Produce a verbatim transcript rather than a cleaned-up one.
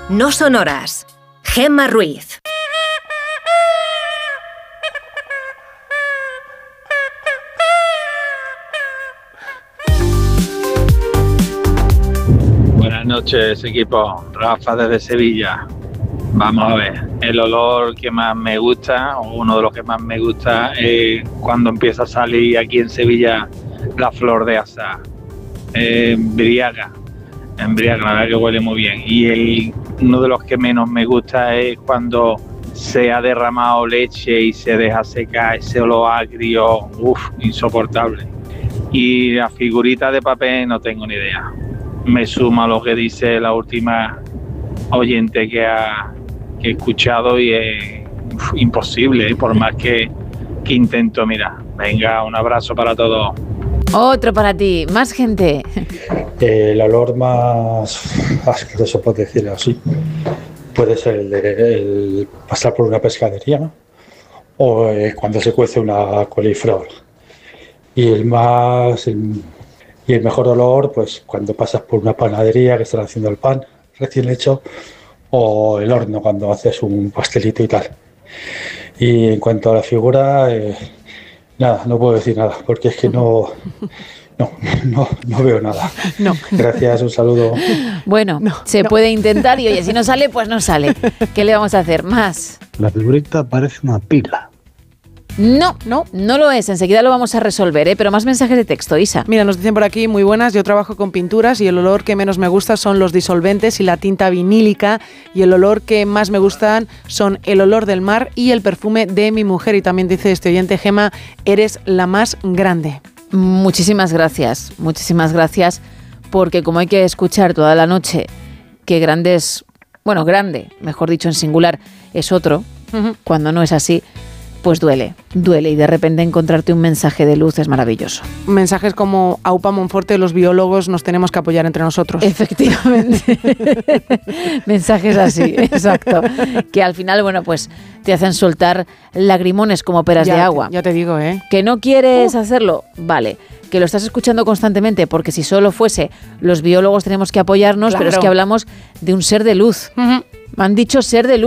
no son horas. Gemma Ruiz. Buenas noches, equipo. Rafa desde Sevilla. Vamos a ver, el olor que más me gusta, o uno de los que más me gusta, es cuando empieza a salir aquí en Sevilla la flor de azahar. Eh, embriaga, embriaga, la verdad que huele muy bien. Y el, uno de los que menos me gusta es cuando se ha derramado leche y se deja secar ese olor agrio, uff, insoportable. Y la figurita de papel no tengo ni idea. Me suma lo que dice la última oyente que ha que he escuchado y es uf, imposible, ¿eh? Por más que, que intento. Mira, venga, un abrazo para todos. Otro para ti, más gente. El olor más asqueroso, por decirlo así, puede ser el de el pasar por una pescadería, ¿no? O eh, cuando se cuece una coliflor. Y el más el, y el mejor olor, pues cuando pasas por una panadería que están haciendo el pan recién hecho, o el horno cuando haces un pastelito y tal. Y en cuanto a la figura, eh, nada, no puedo decir nada, porque es que no, no, no, no veo nada. No. Gracias, un saludo. Bueno, no, se no. puede intentar y oye, si no sale, pues no sale. ¿Qué le vamos a hacer? Más. La figurita parece una pila. No, no, no lo es. Enseguida lo vamos a resolver, ¿eh? Pero más mensajes de texto, Isa. Mira, nos dicen por aquí, muy buenas, yo trabajo con pinturas y el olor que menos me gusta son los disolventes y la tinta vinílica, y el olor que más me gustan son el olor del mar y el perfume de mi mujer. Y también dice este oyente, Gemma, eres la más grande. Muchísimas gracias, muchísimas gracias, porque como hay que escuchar toda la noche que grande es, bueno, grande, mejor dicho en singular, es otro, uh-huh. Cuando no es así, pues duele, duele, y de repente encontrarte un mensaje de luz es maravilloso. Mensajes como Aupa Monforte, los biólogos nos tenemos que apoyar entre nosotros. Efectivamente. Mensajes así, exacto. Que al final, bueno, pues te hacen soltar lagrimones como peras ya de agua. Te, ya te digo, ¿eh? ¿Que no quieres uh. hacerlo? Vale. Que lo estás escuchando constantemente, porque si solo fuese los biólogos tenemos que apoyarnos, claro. Pero es que hablamos de un ser de luz. Uh-huh. Me han dicho ser de luz.